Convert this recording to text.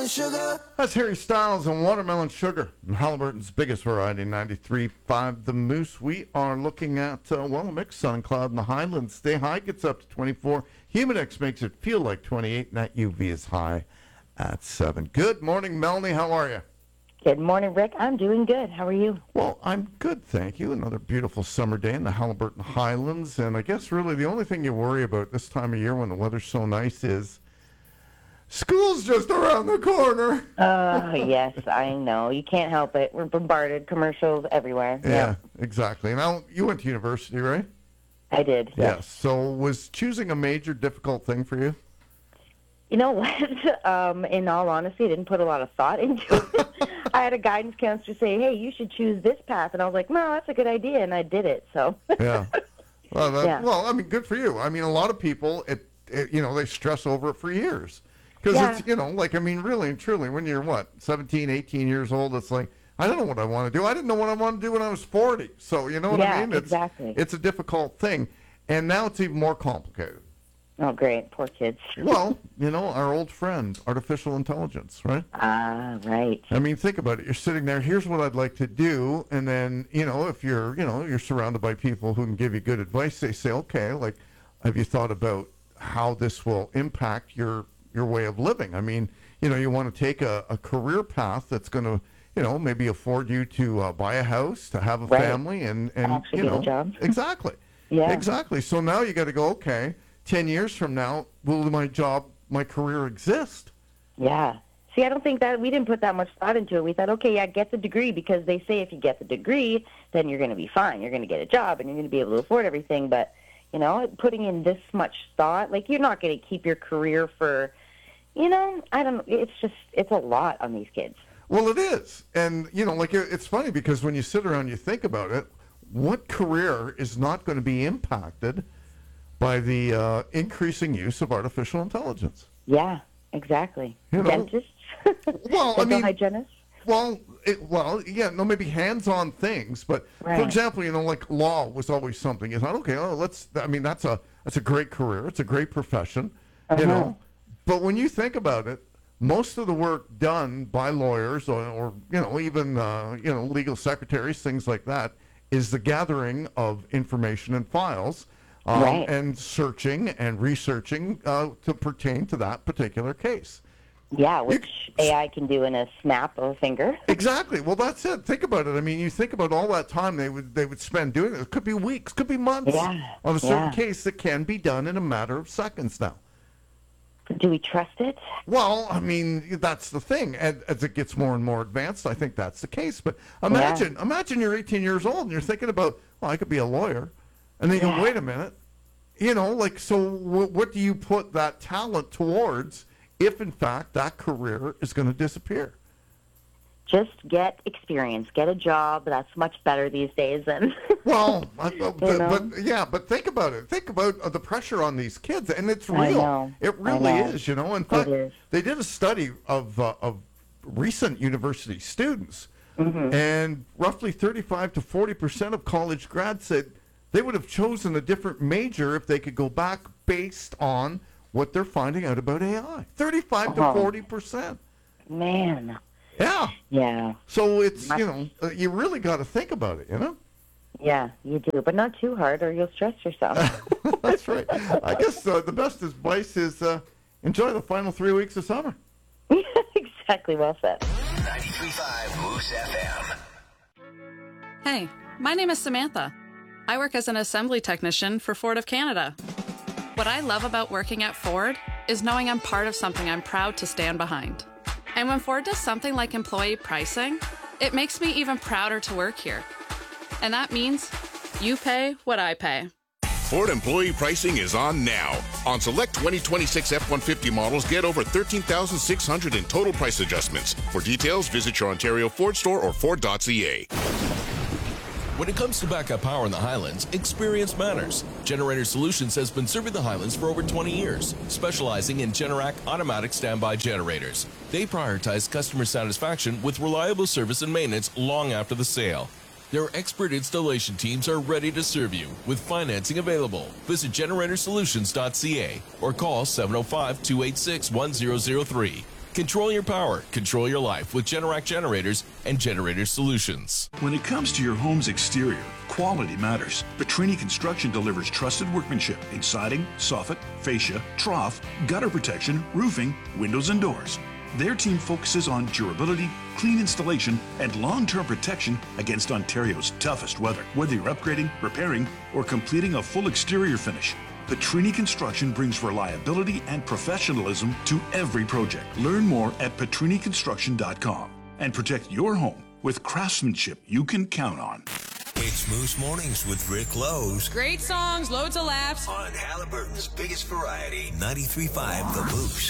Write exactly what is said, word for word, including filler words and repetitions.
Sugar. That's Harry Styles and Watermelon Sugar. Halliburton's biggest variety, ninety-three point five The Moose. We are looking at, uh, well, a mixed sun cloud in the highlands. Stay high, gets up to twenty-four. Humidex makes it feel like twenty-eight, and that U V is high at seven. Good morning, Melanie. How are you? Good morning, Rick. I'm doing good. How are you? Well, I'm good, thank you. Another beautiful summer day in the Halliburton Highlands. And I guess really the only thing you worry about this time of year when the weather's so nice is school's just around the corner. Oh, yes, I know. You can't help it. We're bombarded, commercials everywhere. Yeah, Yep. exactly. Now, you went to university, right? I did, yes. Yes. So was choosing a major difficult thing for you? You know what? Um, in all honesty, I didn't put a lot of thought into it. I had a guidance counselor say, hey, you should choose this path. And I was like, no, that's a good idea, and I did it. So. Yeah. Well, that, Yeah. well, I mean, good for you. I mean, a lot of people, it, it you know, they stress over it for years. Because Yeah. it's, you know, like, I mean, really and truly, when you're, what, seventeen, eighteen years old, it's like, I don't know what I want to do. I didn't know what I wanted to do when I was forty. So, you know what Yeah, I mean? It's, exactly. It's a difficult thing. And now it's even more complicated. Oh, great. Poor kids. Well, you know, our old friend, artificial intelligence, right? Ah, right. I mean, think about it. You're sitting there, here's what I'd like to do. And then, you know, if you're, you know, you're surrounded by people who can give you good advice, they say, okay, like, have you thought about how this will impact your your way of living? I mean, you know, you want to take a, a career path that's going to, you know, maybe afford you to uh, buy a house, to have a Right. family, and, and Actually you get a know, job. exactly. Yeah. Exactly. So now you got to go, okay, ten years from now, will my job, my career exist? Yeah. See, I don't think that we didn't put that much thought into it. We thought, okay, yeah, get the degree, because they say if you get the degree, then you're going to be fine. You're going to get a job, and you're going to be able to afford everything. But, you know, putting in this much thought, like, you're not going to keep your career for, you know, I don't know. It's just, it's a lot on these kids. Well, it is. And, you know, like, it- it's funny because when you sit around and you think about it, what career is not going to be impacted by the uh, increasing use of artificial intelligence? Yeah, exactly. You know, Dentists, Well, I dental mean, hygienists. well, it, well, yeah, no, maybe hands-on things, but for Right. example, you know, like law was always something. You thought, okay, oh, let's. I mean, that's a that's a great career. It's a great profession, you Uh-huh. know. But when you think about it, most of the work done by lawyers or, or you know, even uh, you know, legal secretaries, things like that, is the gathering of information and files. Um, Right. And searching and researching uh, to pertain to that particular case. Yeah, which A I can do in a snap of a finger. Exactly. Well, that's it. Think about it. I mean, you think about all that time they would they would spend doing it. It could be weeks, could be months Yeah, on a certain yeah. case that can be done in a matter of seconds now. Do we trust it? Well, I mean, that's the thing. And as it gets more and more advanced, I think that's the case. But imagine, imagine you're eighteen years old and you're thinking about, well, I could be a lawyer. And then you Yeah. go, wait a minute. You know, like, so w- what do you put that talent towards if, in fact, that career is going to disappear? Just get experience, get a job. That's much better these days than. Well, I, but, You know? but yeah, but think about it. Think about uh, the pressure on these kids, and it's real. I know. It I really know. is. You know, in fact, is. they did a study of uh, of recent university students, Mm-hmm. and roughly thirty-five to forty percent of college grads said they would have chosen a different major if they could go back based on what they're finding out about A I. Thirty-five to Oh. forty percent. Man. Yeah. Yeah. So it's you know uh, you really got to think about it. You know. Yeah, you do, but not too hard, or you'll stress yourself. That's right. I guess uh, the best advice is uh, enjoy the final three weeks of summer. Exactly. Well said. ninety-three point five Moose F M. Hey, my name is Samantha. I work as an assembly technician for Ford of Canada. What I love about working at Ford is knowing I'm part of something I'm proud to stand behind. And when Ford does something like employee pricing, it makes me even prouder to work here. And that means you pay what I pay. Ford employee pricing is on now. On select twenty twenty-six F one fifty models, get over thirteen thousand six hundred in total price adjustments. For details, visit your Ontario Ford store or Ford dot C A. When it comes to backup power in the Highlands, experience matters. Generator Solutions has been serving the Highlands for over twenty years, specializing in Generac automatic standby generators. They prioritize customer satisfaction with reliable service and maintenance long after the sale. Their expert installation teams are ready to serve you with financing available. Visit generator solutions dot c a or call seven oh five, two eight six, one zero zero three. Control your power, control your life with Generac generators and Generator Solutions. When it comes to your home's exterior, quality matters. Petrini Construction delivers trusted workmanship in siding, soffit, fascia, trough, gutter protection, roofing, windows and doors. Their team focuses on durability, clean installation, and long-term protection against Ontario's toughest weather. Whether you're upgrading, repairing, or completing a full exterior finish, Petrini Construction brings reliability and professionalism to every project. Learn more at petrini construction dot com and protect your home with craftsmanship you can count on. It's Moose Mornings with Rick Lowe's Great songs, loads of laughs. on Halliburton's biggest variety, ninety-three point five The Moose.